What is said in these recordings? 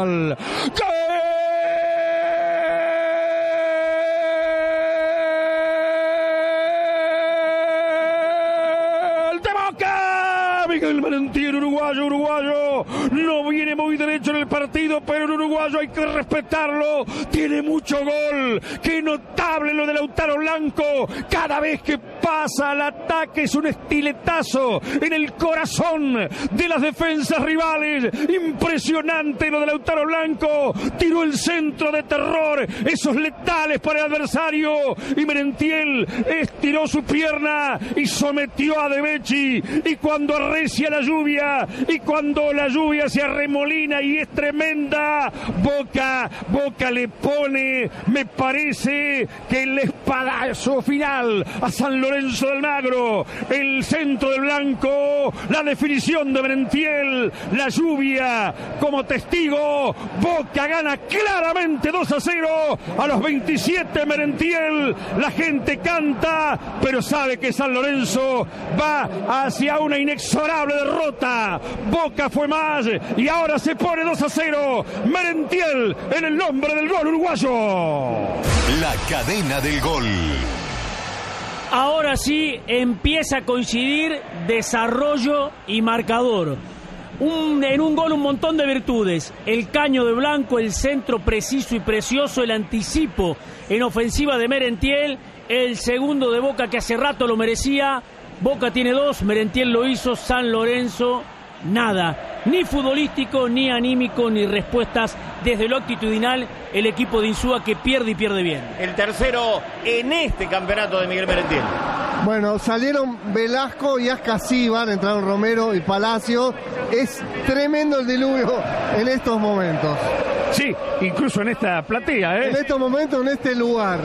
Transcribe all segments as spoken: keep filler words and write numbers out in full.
final. ¡Gol de Boca! Miguel Merentiel, uruguayo, uruguayo. No viene muy derecho en el partido, pero el uruguayo hay que respetarlo. Tiene mucho gol. Qué notable lo de Lautaro Blanco. Cada vez que pasa al ataque es un estiletazo en el corazón de las defensas rivales. Impresionante lo de Lautaro Blanco. Tiró el centro de terror, esos letales para el adversario. Y Merentiel estiró su pierna y sometió a De Becci. Y cuando arrecia la lluvia, y cuando la lluvia se arremolina y es tremenda, Boca, Boca le pone, me parece que el espadazo final a San Lorenzo de Almagro. El centro de Blanco, la definición de Merentiel, la lluvia como testigo. Boca gana claramente dos a cero a los veintisiete. Merentiel, la gente canta, pero sabe que San Lorenzo va hacia una inexorable derrota. Boca fue más y ahora se pone dos a cero. Merentiel en el nombre del gol uruguayo. La cadena del gol. Ahora sí empieza a coincidir desarrollo y marcador. Un, en un gol un montón de virtudes. El caño de Blanco, el centro preciso y precioso, el anticipo en ofensiva de Merentiel, el segundo de Boca que hace rato lo merecía. Boca tiene dos, Merentiel lo hizo, San Lorenzo nada, ni futbolístico, ni anímico, ni respuestas desde lo actitudinal. El equipo de Insúa que pierde y pierde bien. El tercero en este campeonato de Miguel Merentiel. Bueno, salieron Velasco y Ascasíbar, entraron Romero y Palacio. Es tremendo el diluvio en estos momentos. Sí, incluso en esta platea, ¿eh? En estos momentos, en este lugar.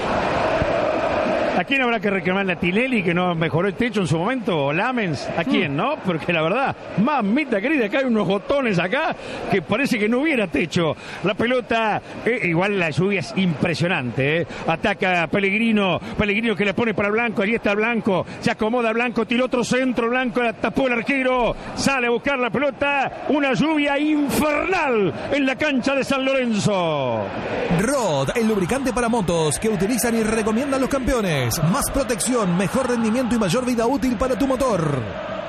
¿A quién habrá que reclamarle? ¿A Tinelli, que no mejoró el techo en su momento? ¿O Lamens? ¿A quién, no? Porque la verdad, mamita querida, acá hay unos botones acá que parece que no hubiera techo. La pelota, eh, igual la lluvia es impresionante, ¿eh? Ataca a Pellegrino, Pellegrino que le pone para Blanco, ahí está Blanco, se acomoda Blanco, tiró otro centro, Blanco la tapó el arquero, sale a buscar la pelota, una lluvia infernal en la cancha de San Lorenzo. Rod, el lubricante para motos que utilizan y recomiendan los campeones. Más protección, mejor rendimiento y mayor vida útil para tu motor.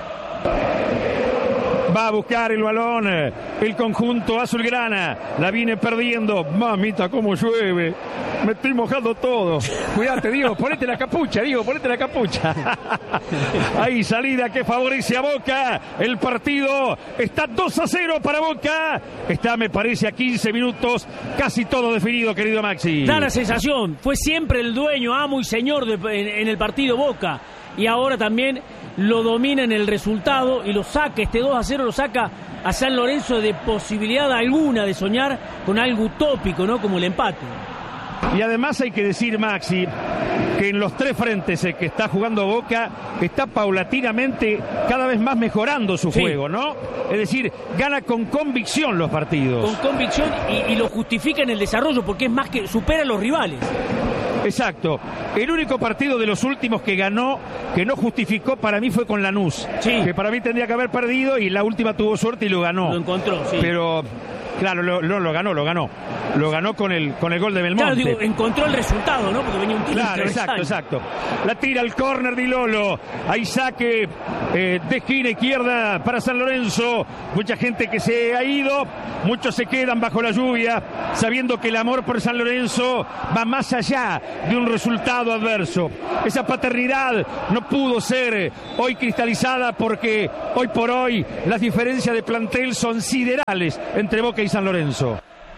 Va a buscar el balón el conjunto azulgrana. La viene perdiendo. Mamita, cómo llueve. Me estoy mojando todo. Cuídate, Diego. Ponete la capucha, Diego. Ponete la capucha. Ahí salida que favorece a Boca. El partido está dos a cero para Boca. Está, me parece, a quince minutos. Casi todo definido, querido Maxi. Da la sensación. Fue siempre el dueño, amo y señor de, en, en el partido Boca. Y ahora también lo domina en el resultado y lo saca, este dos a cero lo saca a San Lorenzo de posibilidad alguna de soñar con algo utópico, ¿no? Como el empate. Y además hay que decir, Maxi, que en los tres frentes el que está jugando Boca está paulatinamente cada vez más mejorando su sí. juego, ¿no? Es decir, gana con convicción los partidos. Con convicción y, y lo justifica en el desarrollo porque es más que supera a los rivales. Exacto. El único partido de los últimos que ganó, que no justificó, para mí fue con Lanús. Sí. Que para mí tendría que haber perdido y la última tuvo suerte y lo ganó. Lo encontró, sí. Pero, claro, lo, lo, lo ganó, lo ganó. Lo ganó con el, con el gol de Belmonte. Claro, digo, encontró el resultado, ¿no? Porque venía un tiro. Claro, exacto, exacto. La tira al córner de Lolo. Ahí saque eh, de esquina izquierda para San Lorenzo. Mucha gente que se ha ido. Muchos se quedan bajo la lluvia, sabiendo que el amor por San Lorenzo va más allá de un resultado adverso. Esa paternidad no pudo ser hoy cristalizada porque hoy por hoy las diferencias de plantel son siderales entre Boca y San Lorenzo.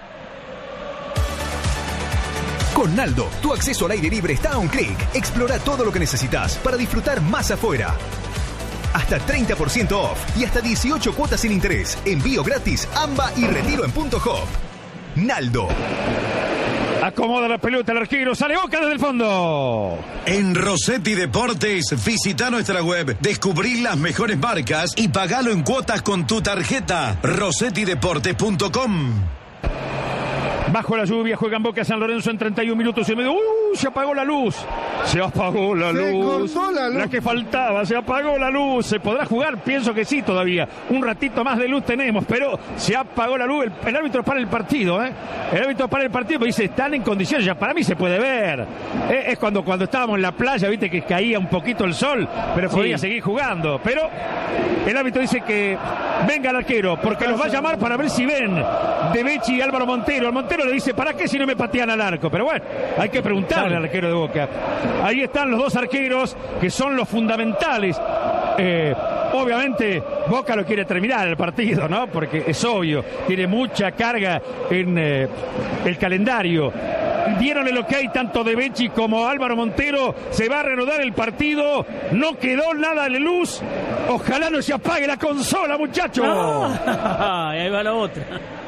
Con Naldo, tu acceso al aire libre está a un clic. Explora todo lo que necesitas para disfrutar más afuera. Hasta treinta por ciento off y hasta dieciocho cuotas sin interés. Envío gratis, AMBA y retiro en punto hop. Naldo. Acomoda la pelota el arquero, sale Boca desde el fondo. En Rossetti Deportes, visita nuestra web, descubrí las mejores marcas y pagalo en cuotas con tu tarjeta. rossetti deportes punto com. Bajo la lluvia juegan Boca San Lorenzo en treinta y un minutos y medio. ¡Uh! Se apagó la luz. Se apagó la se luz. Cortó la luz. La que faltaba. Se apagó la luz. ¿Se podrá jugar? Pienso que sí todavía. Un ratito más de luz tenemos, pero se apagó la luz. El, el árbitro para el partido, ¿eh? El árbitro para el partido me dice, están en condiciones. Ya para mí se puede ver. Eh, es cuando, cuando estábamos en la playa, viste que caía un poquito el sol, pero sí. podía seguir jugando. Pero el árbitro dice que venga el arquero, porque los va a llamar para ver si ven De Becci y Álvaro Montero. El Montero le dice, ¿para qué si no me patean al arco? Pero bueno, hay que preguntarle al arquero de Boca. Ahí están los dos arqueros que son los fundamentales. Eh, obviamente Boca lo quiere terminar el partido, ¿no? Porque es obvio, tiene mucha carga en eh, el calendario. Dieron el ok tanto De Becci como Álvaro Montero. Se va a reanudar el partido. No quedó nada de luz. Ojalá no se apague la consola, muchachos. Ah, ahí va la otra.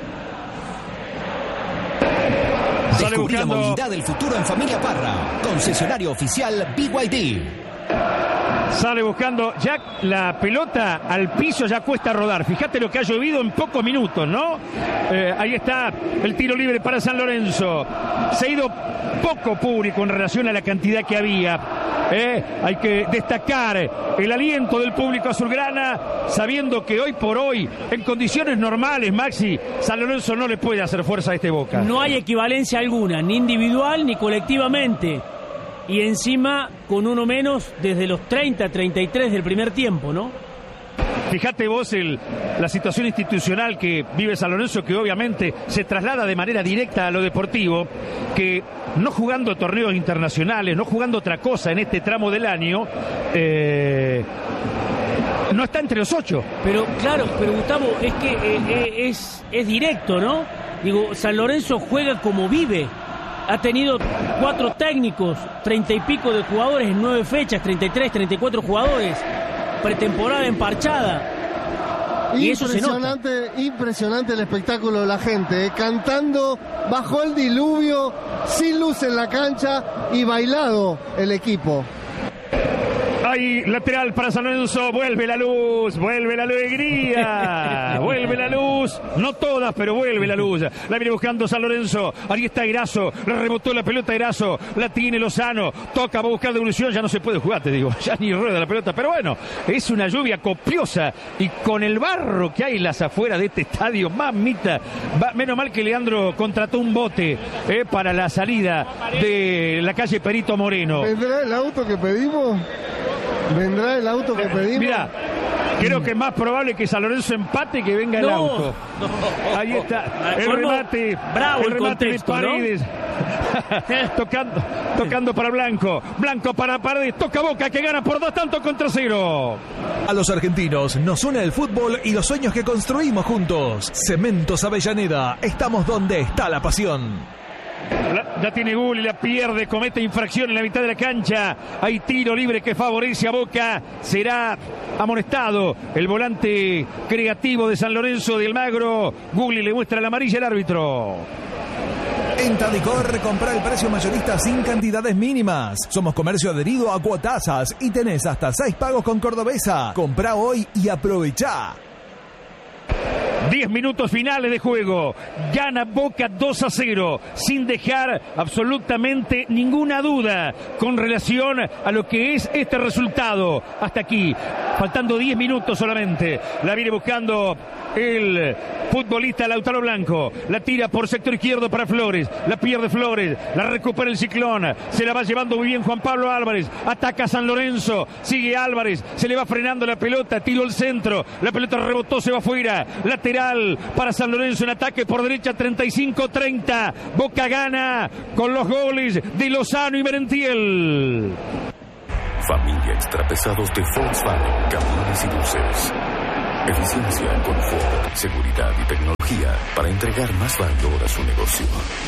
Descubrí la movilidad del futuro en Familia Parra. Concesionario oficial B Y D. Sale buscando ya la pelota al piso, ya cuesta rodar. Fíjate lo que ha llovido en pocos minutos, ¿no? Eh, ahí está el tiro libre para San Lorenzo. Se ha ido poco público en relación a la cantidad que había. Eh, hay que destacar el aliento del público azulgrana, sabiendo que hoy por hoy, en condiciones normales, Maxi, San Lorenzo no le puede hacer fuerza a este Boca. No hay equivalencia alguna, ni individual ni colectivamente. Y encima con uno menos desde los treinta, treinta y tres del primer tiempo, ¿no? Fíjate vos el, la situación institucional que vive San Lorenzo, que obviamente se traslada de manera directa a lo deportivo, que no jugando torneos internacionales, no jugando otra cosa en este tramo del año, eh, no está entre los ocho. Pero claro, pero Gustavo, es que eh, es, es directo, ¿no? Digo, San Lorenzo juega como vive. Ha tenido cuatro técnicos, treinta y pico de jugadores en nueve fechas, treinta y tres, treinta y cuatro jugadores, pretemporada emparchada. Y eso se nota. Impresionante, impresionante el espectáculo de la gente, eh, cantando bajo el diluvio, sin luz en la cancha y bailado el equipo. Hay lateral para San Lorenzo, vuelve la luz, vuelve la alegría, vuelve la luz, no todas, pero vuelve la luz. La viene buscando San Lorenzo, ahí está Erazo, le rebotó la pelota a Erazo, la tiene Lozano, toca, va a buscar devolución, ya no se puede jugar, te digo, ya ni rueda la pelota, pero bueno, es una lluvia copiosa y con el barro que hay en las afueras de este estadio, mamita, va, menos mal que Leandro contrató un bote eh, para la salida de la calle Perito Moreno. ¿Vendrá el auto que pedimos? ¿Vendrá el auto que pedimos? Mira, creo que es más probable que San Lorenzo empate que venga el no, auto. No. Ahí está, el Colmo, remate, bravo el el remate contexto, de Paredes. ¿No? tocando, tocando para Blanco, Blanco para Paredes, toca Boca que gana por dos tantos contra cero. A los argentinos nos une el fútbol y los sueños que construimos juntos. Cementos Avellaneda, estamos donde está la pasión. La, la tiene Gulli, la pierde, comete infracción en la mitad de la cancha. Hay tiro libre que favorece a Boca. Será amonestado el volante creativo de San Lorenzo de Almagro. Gulli le muestra la amarilla al árbitro. En Tadicor, compra el precio mayorista sin cantidades mínimas. Somos comercio adherido a Cuotasas y tenés hasta seis pagos con Cordobesa. Comprá hoy y aprovechá. diez minutos finales de juego. Gana Boca dos a cero, sin dejar absolutamente ninguna duda con relación a lo que es este resultado. Hasta aquí, faltando diez minutos solamente. La viene buscando el futbolista Lautaro Blanco. La tira por sector izquierdo para Flores. La pierde Flores. La recupera el Ciclón. Se la va llevando muy bien Juan Pablo Álvarez. Ataca San Lorenzo. Sigue Álvarez. Se le va frenando la pelota. Tiro al centro. La pelota rebotó. Se va afuera. Lateral para San Lorenzo en ataque por derecha. treinta y cinco treinta. Boca gana con los goles de Lozano y Merentiel. Familia Extra Pesados de Volkswagen. Camiones y buses. Eficiencia, confort, seguridad y tecnología para entregar más valor a su negocio.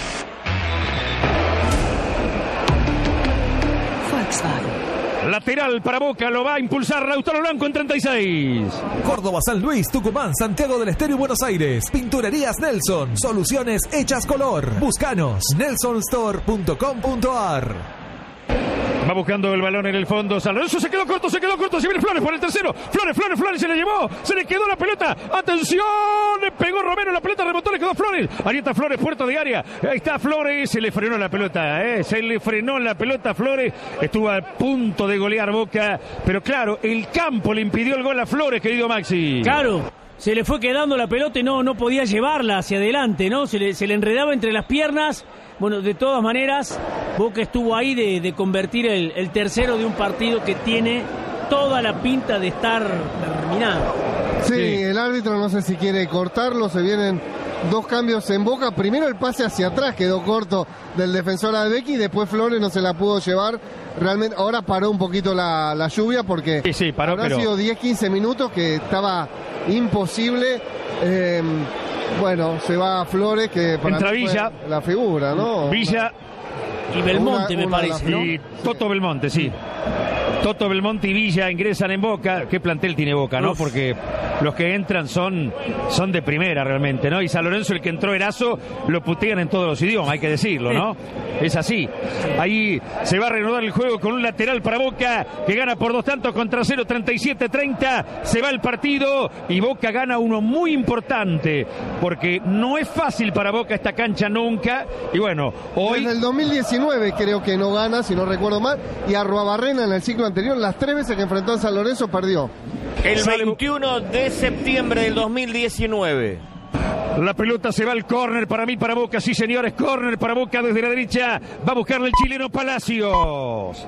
Volkswagen. Lateral para Boca, lo va a impulsar Lautaro Blanco en treinta y seis. Córdoba, San Luis, Tucumán, Santiago del Estero y Buenos Aires. Pinturerías Nelson, soluciones hechas color. Búscanos, nelson store punto com punto a r. Va buscando el balón en el fondo. San Lorenzo se quedó corto, se quedó corto. Se viene Flores por el tercero. Flores, Flores, Flores se le llevó. Se le quedó la pelota. ¡Atención! pegó Romero, la pelota rebotó, le quedó Flores. Ahí está Flores, puerto de área. Ahí está Flores, se le frenó la pelota, ¿eh? Se le frenó la pelota a Flores. Estuvo a punto de golear Boca, pero claro, el campo le impidió el gol a Flores, querido Maxi. Claro, se le fue quedando la pelota y no, no podía llevarla hacia adelante, ¿no? Se le, se le enredaba entre las piernas. Bueno, de todas maneras, Boca estuvo ahí de, de convertir el, el tercero de un partido que tiene toda la pinta de estar terminado. Sí, sí, el árbitro no sé si quiere cortarlo, se vienen dos cambios en Boca. Primero el pase hacia atrás quedó corto del defensor Adbecky, después Flores no se la pudo llevar. Realmente ahora paró un poquito la, la lluvia porque sí, sí, paró, habrá pero... sido diez quince minutos que estaba imposible. Eh, bueno, se va Flores, que para entra mí Villa, fue la figura, ¿no? Villa y Belmonte, una, me una parece, ¿no? Y Toto Belmonte, sí. Toto Belmonte y Villa ingresan en Boca. ¿Qué plantel tiene Boca, no? Porque los que entran son, son de primera realmente, ¿no? Y San Lorenzo, el que entró Erazo, lo putean en todos los idiomas, hay que decirlo, ¿no? Es así. Ahí se va a reanudar el juego con un lateral para Boca, que gana por dos tantos contra cero, treinta y siete treinta. Se va el partido y Boca gana uno muy importante, porque no es fácil para Boca esta cancha nunca. Y bueno, hoy... Desde el dos mil diecinueve creo que no gana, si no recuerdo mal, y Arruabarrena en el ciclo anterior, las tres veces que enfrentó a San Lorenzo, perdió. El veintiuno de septiembre del dos mil diecinueve. La pelota se va al córner para mí, para Boca, sí señores, córner para Boca desde la derecha, va a buscarle el chileno Palacios.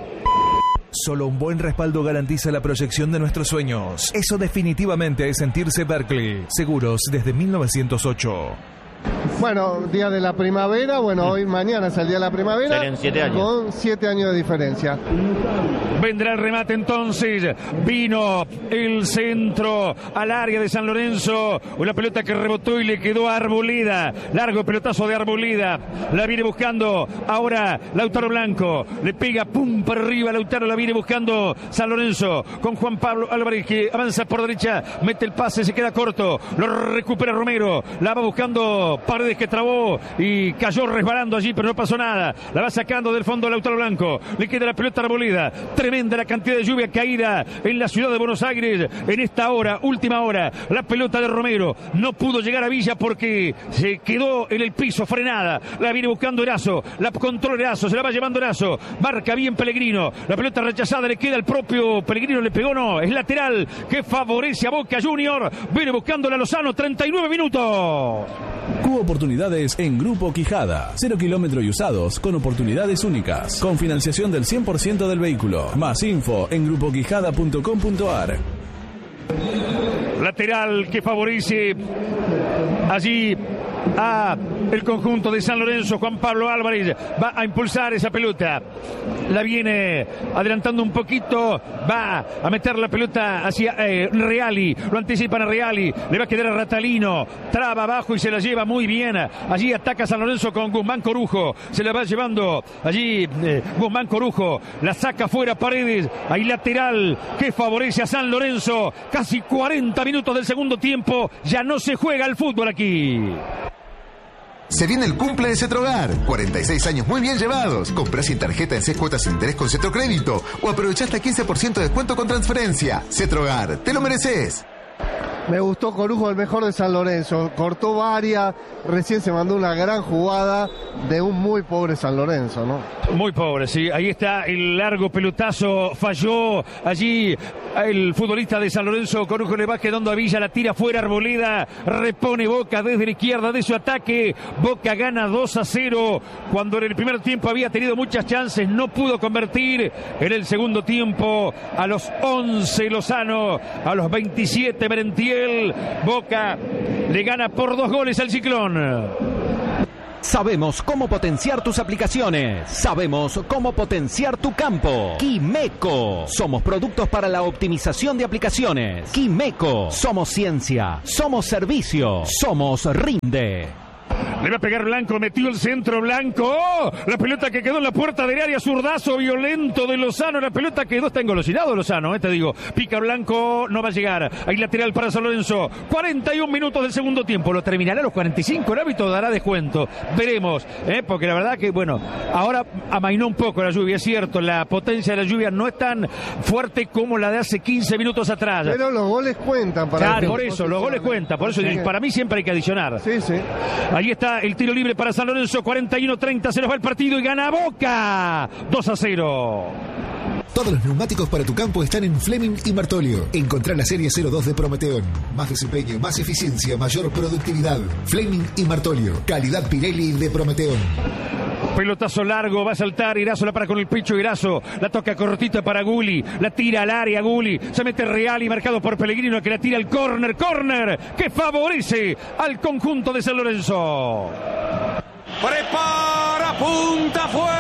Solo un buen respaldo garantiza la proyección de nuestros sueños. Eso definitivamente es sentirse Berkeley. Seguros desde mil novecientos ocho. Bueno, día de la primavera, bueno, hoy, mañana es el día de la primavera. Serían siete años. Con siete años de diferencia. Vendrá el remate entonces, vino el centro al área de San Lorenzo, una pelota que rebotó y le quedó a Arboleda, largo pelotazo de Arboleda, la viene buscando ahora Lautaro Blanco, le pega pum para arriba, Lautaro la viene buscando San Lorenzo, con Juan Pablo Álvarez que avanza por derecha, mete el pase, se queda corto, lo recupera Romero, la va buscando Paredes que trabó y cayó resbalando allí, pero no pasó nada, la va sacando del fondo Lautaro Blanco, le queda la pelota a Arboleda, tremenda la cantidad de lluvia caída en la ciudad de Buenos Aires en esta hora, última hora, la pelota de Romero no pudo llegar a Villa porque se quedó en el piso frenada, la viene buscando Erazo, la controla Erazo, se la va llevando Erazo, marca bien Pellegrino, la pelota rechazada le queda al propio Pellegrino, le pegó, no, es lateral que favorece a Boca Junior, viene buscándola Lozano, treinta y nueve minutos. Cubo Oportunidades en Grupo Quijada. Cero kilómetros y usados con oportunidades únicas. Con financiación del cien por ciento del vehículo. Más info en grupo quijada punto com punto a r. Lateral que favorece allí a el conjunto de San Lorenzo. Juan Pablo Álvarez va a impulsar esa pelota, la viene adelantando un poquito, va a meter la pelota hacia eh, Reali, lo anticipan a Reali, le va a quedar a Ratalino, traba abajo y se la lleva muy bien, allí ataca San Lorenzo con Guzmán Corujo, se la va llevando allí eh, Guzmán Corujo, la saca fuera Paredes, hay lateral que favorece a San Lorenzo, casi cuarenta minutos del segundo tiempo, ya no se juega el fútbol aquí. Se viene el cumple de Cetrogar. cuarenta y seis años muy bien llevados. Comprá sin tarjeta en seis cuotas sin interés con Cetrocrédito. O aprovechá hasta quince por ciento de descuento con transferencia. Cetrogar, te lo mereces. Me gustó Corujo, el mejor de San Lorenzo. Cortó varias, recién se mandó una gran jugada de un muy pobre San Lorenzo, ¿no? Muy pobre, sí. Ahí está el largo pelotazo, falló allí el futbolista de San Lorenzo. Corujo le va quedando a Villa, la tira fuera Arboleda, repone Boca desde la izquierda de su ataque. Boca gana dos a cero, cuando en el primer tiempo había tenido muchas chances, no pudo convertir. En el segundo tiempo, a los once Lozano, a los veintisiete Merentiel, Boca le gana por dos goles al Ciclón. Sabemos cómo potenciar tus aplicaciones. Sabemos cómo potenciar tu campo. Quimeco. Somos productos para la optimización de aplicaciones. Quimeco. Somos ciencia. Somos servicio. Somos Rinde. Le va a pegar Blanco, metió el centro Blanco. ¡Oh! La pelota que quedó en la puerta del área, zurdazo violento de Lozano. La pelota quedó, está engolosinado Lozano, eh, te digo. Pica Blanco, no va a llegar. Hay lateral para San Lorenzo. cuarenta y un minutos del segundo tiempo. Lo terminará a los cuarenta y cinco. El árbitro dará descuento. Veremos, eh, porque la verdad que, bueno, ahora amainó un poco la lluvia, es cierto. La potencia de la lluvia no es tan fuerte como la de hace quince minutos atrás. Pero los goles cuentan para Claro, por eso, los goles cuentan. Por eso, Sí. para mí siempre hay que adicionar. Sí, sí. Ahí está el tiro libre para San Lorenzo, cuarenta y uno treinta, se nos va el partido y gana Boca, dos a cero. Todos los neumáticos para tu campo están en Fleming y Martolio. Encontrá la serie cero dos de Prometeón. Más desempeño, más eficiencia, mayor productividad. Fleming y Martolio. Calidad Pirelli de Prometeón. Pelotazo largo, va a saltar Irazo, la para con el pecho Irazo, la toca cortita para Gulli, la tira al área Gulli, se mete Real y marcado por Pellegrino que la tira al córner, córner que favorece al conjunto de San Lorenzo. Prepara, punta, fue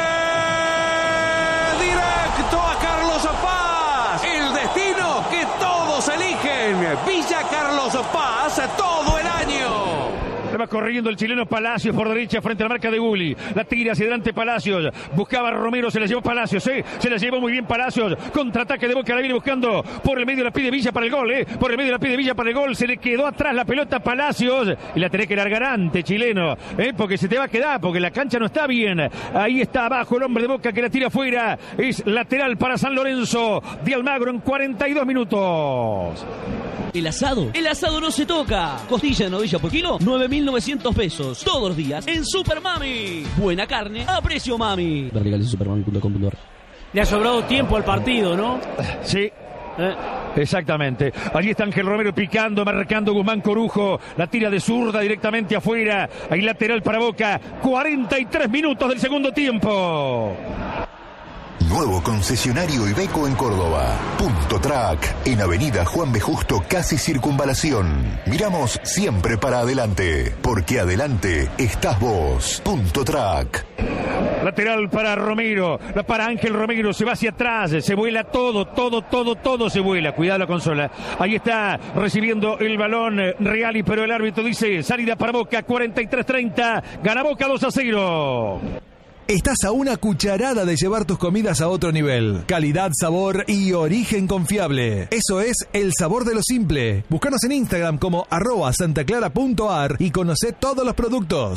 directo a Carlos Paz. El destino que todos eligen. Villa Carlos Paz todo el año. Le va corriendo el chileno Palacios por derecha frente a la marca de Gulli. La tira hacia adelante Palacios. Buscaba a Romero, se la llevó Palacios, ¿eh? Se la llevó muy bien Palacios. Contraataque de Boca, la viene buscando. Por el medio la pide Villa para el gol, ¿eh? Por el medio la pide Villa para el gol. Se le quedó atrás la pelota a Palacios. Y la tenés que largar antes, chileno, ¿eh? Porque se te va a quedar, porque la cancha no está bien. Ahí está abajo el hombre de Boca que la tira afuera. Es lateral para San Lorenzo. De Almagro en cuarenta y dos minutos. El asado, el asado no se toca. Costilla de novilla por kilo, nueve mil novecientos pesos. Todos los días en Super Mami. Buena carne a precio mami. Verticales en supermami punto com punto ar. Le ha sobrado tiempo al partido, ¿no? Sí. Eh. Exactamente. Allí está Ángel Romero picando, marcando Guzmán Corujo. La tira de zurda directamente afuera. Hay lateral para Boca. cuarenta y tres minutos del segundo tiempo. Nuevo concesionario Iveco en Córdoba. Punto Track, en Avenida Juan B. Justo, casi Circunvalación. Miramos siempre para adelante, porque adelante estás vos. Punto Track. Lateral para Romero, para Ángel Romero, se va hacia atrás, se vuela todo, todo, todo, todo se vuela. Cuidado la consola. Ahí está recibiendo el balón Reali, pero el árbitro dice salida para Boca, cuarenta y tres treinta, gana Boca dos a cero. Estás a una cucharada de llevar tus comidas a otro nivel. Calidad, sabor y origen confiable. Eso es el sabor de lo simple. Búscanos en Instagram como arroba santaclara punto ar y conoce todos los productos.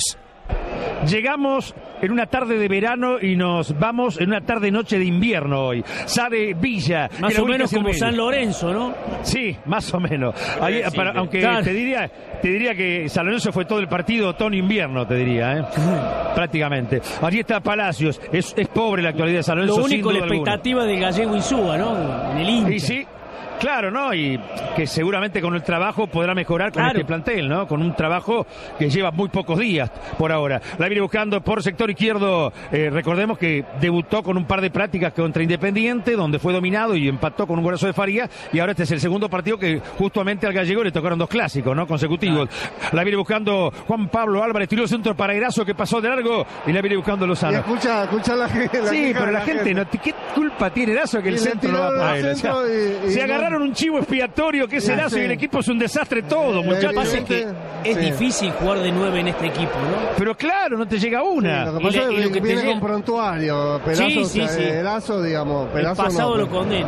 Llegamos en una tarde de verano y nos vamos en una tarde-noche de invierno hoy. Sabe Villa. Más o menos como San Lorenzo, ¿no? Sí, más o menos. Ahí, sí, para, sí, aunque claro. te diría te diría que San Lorenzo fue todo el partido otoño-invierno, te diría, ¿eh? Prácticamente. Allí está Palacios. Es, es pobre la actualidad de San Lorenzo. Lo único, sin la duda expectativa alguna. de Gallego Insúa, ¿no? En el hincha. Y sí. Claro, ¿no? Y que seguramente con el trabajo podrá mejorar con claro. este plantel, ¿no? Con un trabajo que lleva muy pocos días por ahora. La viene buscando por sector izquierdo. Eh, recordemos que debutó con un par de prácticas contra Independiente, donde fue dominado y empató con un golazo de Faría. Y ahora este es el segundo partido que justamente al gallego le tocaron dos clásicos, ¿no? Consecutivos. Claro. La viene buscando Juan Pablo Álvarez, tiró el centro para Erazo que pasó de largo y la viene buscando Lozano. Y escucha, escucha la, la Sí, pero la, la gente, gente. No, ¿qué culpa tiene Erazo que el centro lo va para él? O sea, y, y se agarraron no... un chivo expiatorio que es Erazo sí. Y el equipo es un desastre todo, muchachos. Pasa es que es sí. difícil jugar de nueve en este equipo, ¿no? Pero claro, no te llega una. Sí, lo que pasa y le, es que, y lo que viene te con prontuario. Perazo, sí, sí, sí. Erazo, digamos. Perazo el pasado no, lo condena.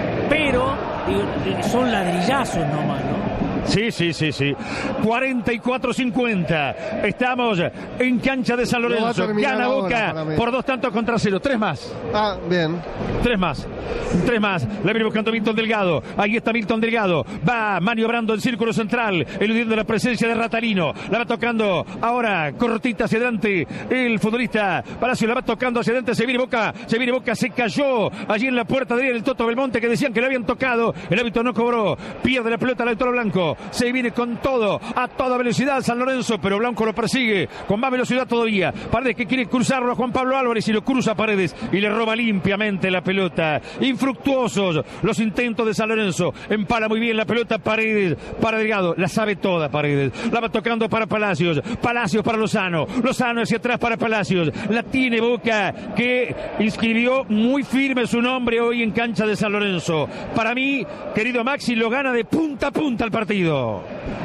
Pero digo, son ladrillazos nomás, ¿no? Sí, sí, sí, sí. cuarenta y cuatro cincuenta. Estamos en cancha de San Lorenzo. Gana Boca por dos tantos contra cero. Tres más. Ah, bien. Tres más. Tres más. La viene buscando Milton Delgado. Ahí está Milton Delgado. Va maniobrando el círculo central, eludiendo la presencia de Ratarino. La va tocando ahora cortita hacia adelante. El futbolista Palacio la va tocando hacia adelante. Se viene Boca. Se viene Boca. Se cayó allí en la puerta de el Toto Belmonte que decían que le habían tocado. El árbitro no cobró. Pierde la pelota el Toro Blanco. Se viene con todo, a toda velocidad San Lorenzo, pero Blanco lo persigue con más velocidad todavía. Paredes que quiere cruzarlo a Juan Pablo Álvarez y lo cruza a Paredes y le roba limpiamente la pelota. Infructuosos los intentos de San Lorenzo. Empala muy bien la pelota Paredes para Delgado. La sabe toda Paredes. La va tocando para Palacios. Palacios para Lozano. Lozano hacia atrás para Palacios. La tiene Boca que inscribió muy firme su nombre hoy en cancha de San Lorenzo. Para mí, querido Maxi, lo gana de punta a punta el partido.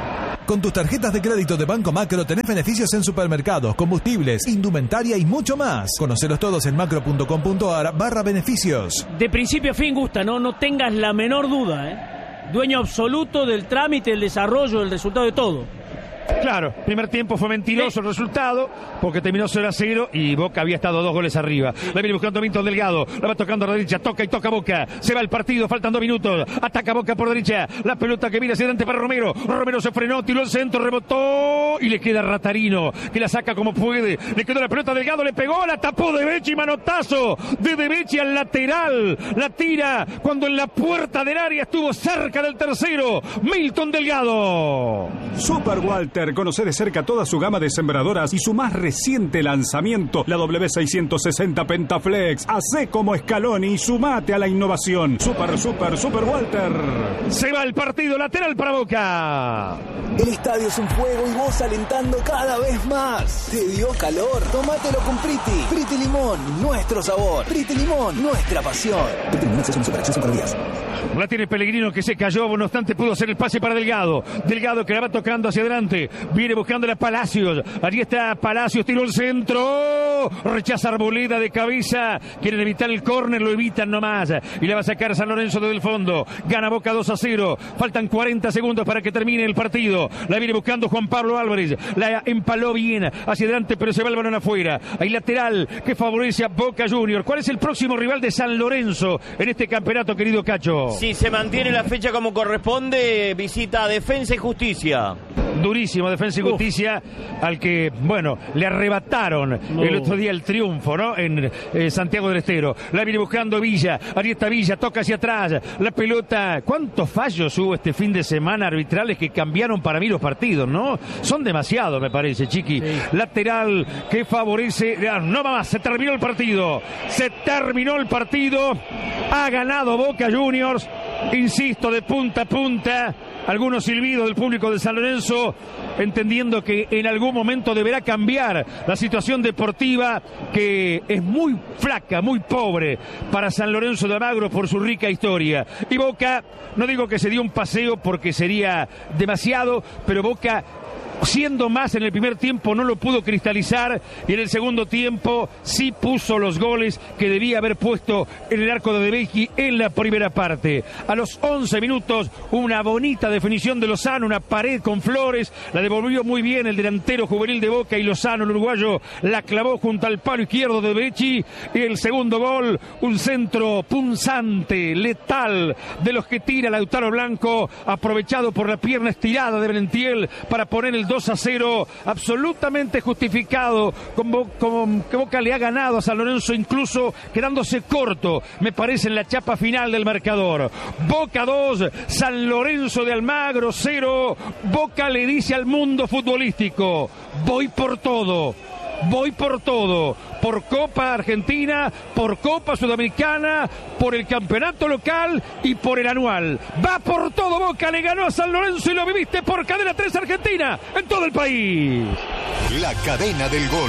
Con tus tarjetas de crédito de Banco Macro tenés beneficios en supermercados, combustibles, indumentaria y mucho más. Conocelos todos en macro.com.ar barra beneficios. De principio a fin gusta, ¿no? No tengas la menor duda, ¿eh? Dueño absoluto del trámite, del desarrollo, del resultado de todo. Claro, primer tiempo fue mentiroso el resultado, porque terminó cero a cero y Boca había estado dos goles arriba. La viene buscando Milton Delgado, la va tocando a la derecha, toca y toca Boca. Se va el partido, faltan dos minutos. Ataca Boca por derecha, la pelota que viene hacia adelante para Romero. Romero se frenó, tiró el centro, rebotó y le queda Ratarino, que la saca como puede. Le quedó la pelota a Delgado, le pegó, la tapó De Becchi, manotazo de De Becchi al lateral. La tira cuando en la puerta del área estuvo cerca del tercero. Milton Delgado. Super Walter. Conoce de cerca toda su gama de sembradoras y su más reciente lanzamiento, la W seiscientos sesenta Pentaflex. Hacé como Scaloni y sumate a la innovación. Super, super, super Walter. Se va el partido, lateral para Boca. El estadio es un fuego y vos alentando cada vez más. ¿Te dio calor? Tómatelo con Priti. Priti Limón, nuestro sabor. Priti Limón, nuestra pasión. Priti Limón es una super acción cinco días. La tiene Pellegrino, que se cayó, no obstante pudo hacer el pase para Delgado. Delgado que la va tocando hacia adelante. Viene buscando a Palacios. Allí está Palacios, tiró el centro. Rechaza Arboleda de cabeza. Quieren evitar el córner, lo evitan nomás. Y la va a sacar San Lorenzo desde el fondo. Gana Boca dos a cero. Faltan cuarenta segundos para que termine el partido. La viene buscando Juan Pablo Álvarez. La empaló bien hacia adelante, pero se va el balón afuera. Hay lateral que favorece a Boca Juniors. ¿Cuál es el próximo rival de San Lorenzo en este campeonato, querido Cacho? Si se mantiene la fecha como corresponde, visita a Defensa y Justicia. Durísimo Defensa y Justicia, Uf. al que, bueno, le arrebataron no. el otro día el triunfo, ¿no? En eh, Santiago del Estero. La viene buscando Villa, ahí está Villa, toca hacia atrás, la pelota. ¿Cuántos fallos hubo este fin de semana arbitrales que cambiaron para mí los partidos, no? Son demasiados, me parece, Chiqui. Sí. Lateral que favorece, no más, se terminó el partido, se terminó el partido, ha ganado Boca Juniors, insisto, de punta a punta. Algunos silbidos del público de San Lorenzo, entendiendo que en algún momento deberá cambiar la situación deportiva, que es muy flaca, muy pobre para San Lorenzo de Almagro por su rica historia. Y Boca, no digo que se dio un paseo porque sería demasiado, pero Boca, siendo más en el primer tiempo, no lo pudo cristalizar, y en el segundo tiempo sí puso los goles que debía haber puesto en el arco de De Becchi en la primera parte. A los once minutos, una bonita definición de Lozano, una pared con Flores, la devolvió muy bien el delantero juvenil de Boca, y Lozano, el uruguayo, la clavó junto al palo izquierdo de De Becchi. Y el segundo gol, un centro punzante, letal, de los que tira Lautaro Blanco, aprovechado por la pierna estirada de Valentiel para poner el dos a cero, absolutamente justificado, como, como que Boca le ha ganado a San Lorenzo, incluso quedándose corto, me parece, en la chapa final del marcador. Boca dos, San Lorenzo de Almagro cero. Boca le dice al mundo futbolístico: voy por todo. Voy por todo, por Copa Argentina, por Copa Sudamericana, por el campeonato local y por el anual. Va por todo Boca, le ganó a San Lorenzo y lo viviste por Cadena tres Argentina, en todo el país. La cadena del gol.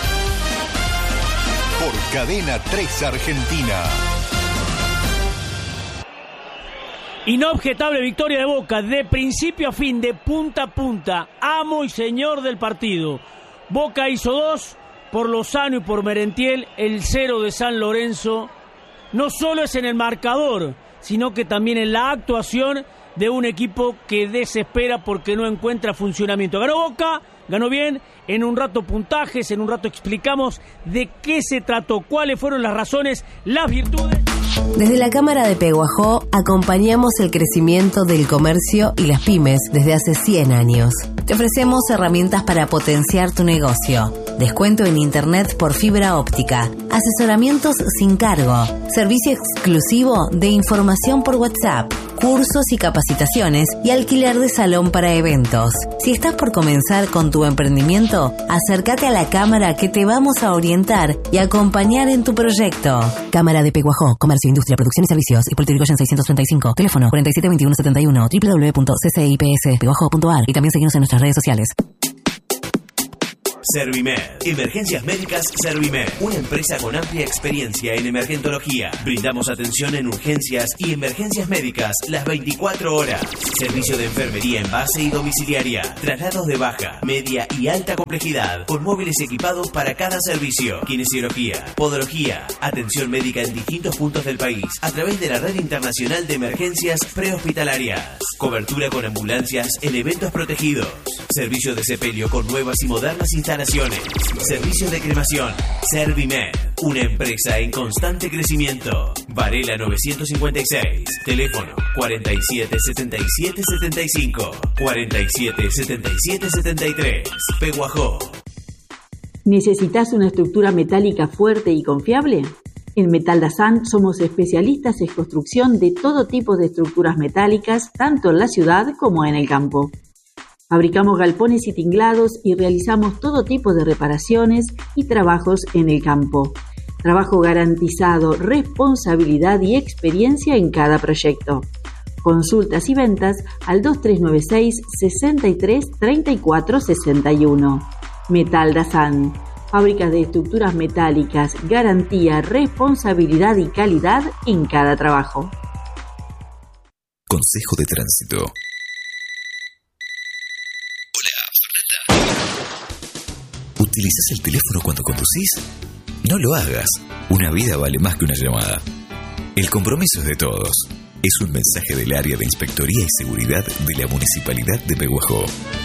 Por Cadena tres Argentina. Inobjetable victoria de Boca, de principio a fin, de punta a punta, amo y señor del partido. Boca hizo dos, por Lozano y por Merentiel. El cero de San Lorenzo no solo es en el marcador, sino que también en la actuación de un equipo que desespera porque no encuentra funcionamiento. Ganó Boca, ganó bien, en un rato puntajes, en un rato explicamos de qué se trató, cuáles fueron las razones, las virtudes. Desde la Cámara de Peguajó acompañamos el crecimiento del comercio y las pymes desde hace cien años. Te ofrecemos herramientas para potenciar tu negocio, descuento en internet por fibra óptica, asesoramientos sin cargo, servicio exclusivo de información por WhatsApp, cursos y capacitaciones y alquiler de salón para eventos. Si estás por comenzar con tu emprendimiento, acércate a la Cámara que te vamos a orientar y acompañar en tu proyecto. Cámara de Peguajó, Comercio, Industria, Producción y Servicios, Hipólito Yrigoyen seiscientos treinta y cinco, teléfono cuarenta y siete veintiuno setenta y uno, doble u doble u doble u punto c c i p s peguajó punto a r, y también seguimos en nuestras redes sociales. Servimed. Emergencias Médicas Servimed. Una empresa con amplia experiencia en emergentología. Brindamos atención en urgencias y emergencias médicas las veinticuatro horas. Servicio de enfermería en base y domiciliaria. Traslados de baja, media y alta complejidad. Con móviles equipados para cada servicio. Kinesiología, podología. Atención médica en distintos puntos del país. A través de la Red Internacional de Emergencias Prehospitalarias. Cobertura con ambulancias en eventos protegidos. Servicio de sepelio con nuevas y modernas instalaciones. Servicio de cremación. Servimed. Una empresa en constante crecimiento. Varela novecientos cincuenta y seis. Teléfono cuarenta y siete setenta y siete setenta y cinco. cuarenta y siete setenta y siete setenta y tres. Peguajó. ¿Necesitas una estructura metálica fuerte y confiable? En Metal Dazan somos especialistas en construcción de todo tipo de estructuras metálicas, tanto en la ciudad como en el campo. Fabricamos galpones y tinglados y realizamos todo tipo de reparaciones y trabajos en el campo. Trabajo garantizado, responsabilidad y experiencia en cada proyecto. Consultas y ventas al dos tres nueve seis, sesenta y tres, treinta y cuatro sesenta y uno. Metal Dazan. Fábricas de estructuras metálicas, garantía, responsabilidad y calidad en cada trabajo. Consejo de tránsito. ¿Utilizas el teléfono cuando conducís? No lo hagas. Una vida vale más que una llamada. El compromiso es de todos. Es un mensaje del área de Inspectoría y Seguridad de la Municipalidad de Peguajó.